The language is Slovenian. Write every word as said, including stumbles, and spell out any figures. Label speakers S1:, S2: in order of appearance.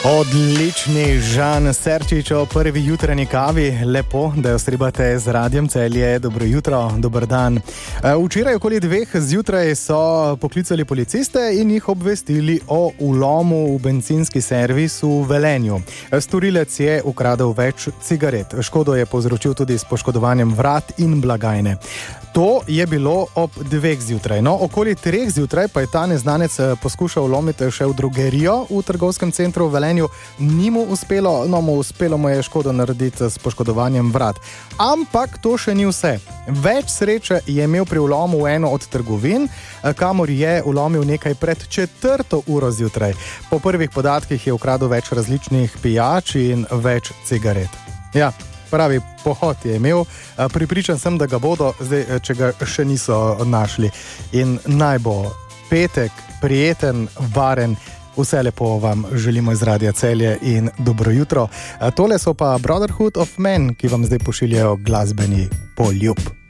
S1: Odlični Žan Serčič o prvi jutranji kavi. Lepo, da jo sribate z Radiem Celje. Dobro jutro, dober dan. Včeraj okoli dveh zjutraj so poklicali policiste in jih obvestili o vlomu v bencinski servis v Velenju. Storilec je ukradel več cigaret. Škodo je povzročil tudi s poškodovanjem vrat in blagajne. To je bilo ob dveh zjutraj. No, okoli treh zjutraj pa je ta neznanec poskušal lomiti še v drogerijo v trgovskem centru v Velenju. Ni mu uspelo, no mu uspelo mu je škodo narediti s poškodovanjem vrat. Ampak to še ni vse. Več sreče je imel pri vlomu v eno od trgovin, kamor je vlomil nekaj pred četrto uro zjutraj. Po prvih podatkih je ukradel več različnih pijač in več cigaret. Ja, pravi pohod je imel. Pripričan sem, da ga bodo, zdaj, če ga še niso našli. In naj bo petek, prijeten, varen. Vse lepo vam želimo iz Radia Celje in dobro jutro. Tole so pa Brotherhood of Men, ki vam zdaj pošiljajo glasbeni poljub.